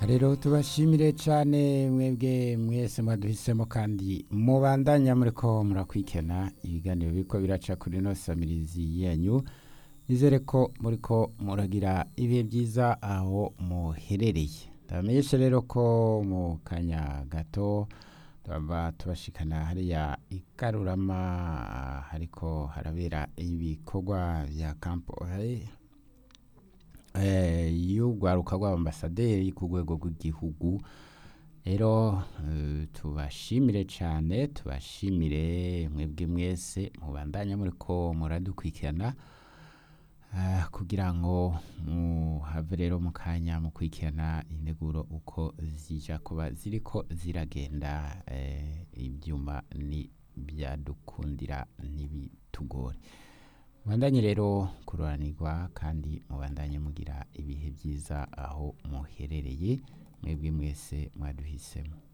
rero tubashimire cyane mwebwe mwese mwaduhisemo kandi mubandanya muriko murakwikena ibiganiro biriko biraca kuri no samirizi yanyu nizere ko muriko muragira ibihe byiza aho muherereye ndamenyesha rero ko mu kanya gato tubashikana hariya ikarurama hariko harabera ibikorwa vya campo y'urwaruka rw'abambasaderi ku rwego rw'igihugu rero tubashimire cyane tubashimire mwebwe mwese mubandanya muriko muradukurikirana kugira ngo muhave rero mu kanya mukurikirana integuro uko zija kuba ziriko ziragenda ibyuma ni byadukundira n'ibitugore mubandanye rero kuroranirwa kandi mubandanye mugira ibihe byiza aho muherereye mwebwe mwese mwaduhisemo